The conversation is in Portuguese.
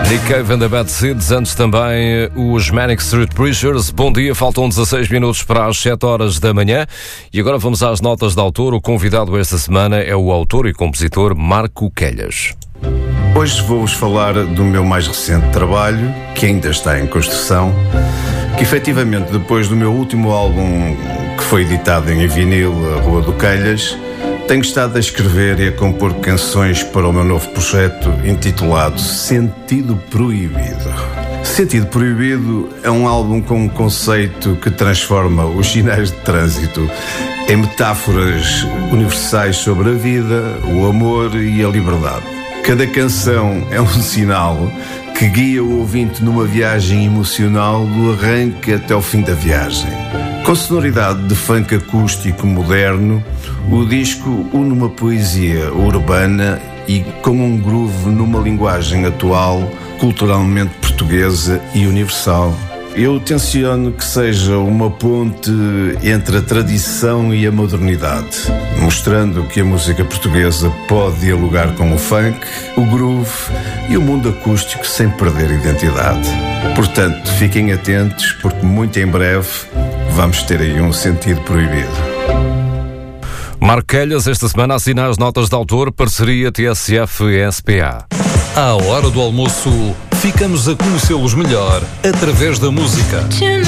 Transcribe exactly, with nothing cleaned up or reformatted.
Nick Cave and the Bad Seeds, antes também os Manic Street Preachers. Bom dia, faltam dezasseis minutos para as sete horas da manhã e agora vamos às notas de autor. O convidado esta semana é o autor e compositor Marco Quelhas. Hoje vou-vos falar do meu mais recente trabalho, que ainda está em construção, que efetivamente depois do meu último álbum, que foi editado em vinil, A Rua do Quelhas, tenho estado a escrever e a compor canções para o meu novo projeto intitulado Sentido Proibido. Sentido Proibido é um álbum com um conceito que transforma os sinais de trânsito em metáforas universais sobre a vida, o amor e a liberdade. Cada canção é um sinal que guia o ouvinte numa viagem emocional do arranque até o fim da viagem. Com sonoridade de funk acústico moderno, o disco une uma poesia urbana e com um groove numa linguagem atual, culturalmente portuguesa e universal. Eu tenciono que seja uma ponte entre a tradição e a modernidade, mostrando que a música portuguesa pode dialogar com o funk, o groove e o mundo acústico sem perder identidade. Portanto, fiquem atentos, porque muito em breve vamos ter aí um Sentido Proibido. Marco Quelhas, esta semana assina as notas de autor, parceria T S F S P A. À hora do almoço, ficamos a conhecê-los melhor através da música.